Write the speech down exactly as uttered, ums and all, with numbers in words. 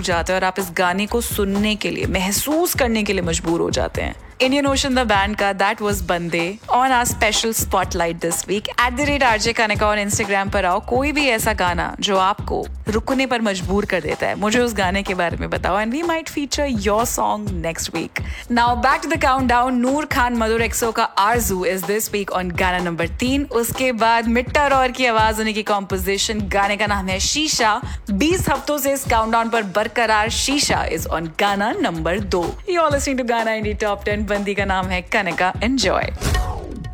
जाता है और आप इस गाने को सुनने के लिए, महसूस करने के लिए मजबूर हो जाते हैं। इंडियन ओशन द बैंड का दैट वाज बंदे on our special spotlight this week. At the rate RJ Kanika और इंस्टाग्राम पर आओ, कोई भी ऐसा गाना जो आपको रुकने पर मजबूर कर देता है, मुझे उस गाने के बारे में बताओ and we might feature your song next week. Now back to the countdown. नूर खान मधुर एक्सो का आरजू इज दिस वीक ऑन गाना नंबर तीन। उसके बाद मिट्टा रॉर की आवाज होने की कॉम्पोजिशन, गाने का नाम है शीशा। बीस हफ्तों से इस काउंटडाउन पर बरकरार शीशा इज ऑन गाना नंबर दो। यू आर लिसनिंग टू गाना इंडी टॉप टेन। बंदी का नाम है कनिका। एंजॉय।